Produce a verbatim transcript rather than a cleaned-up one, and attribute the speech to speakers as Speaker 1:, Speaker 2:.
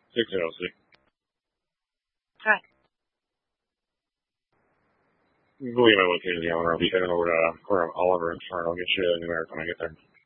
Speaker 1: six zero six.
Speaker 2: Hi.
Speaker 1: I believe I located the owner. I'll be heading over to where Oliver and Smart. I'll get you in there when I get there.